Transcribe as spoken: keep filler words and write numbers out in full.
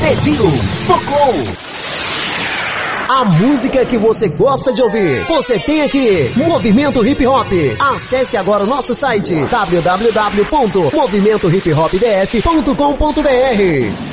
Pediu, tocou. A música que você gosta de ouvir, você tem aqui. Movimento Hip Hop. Acesse agora o nosso site w w w ponto movimento hip hop d f ponto com ponto b r.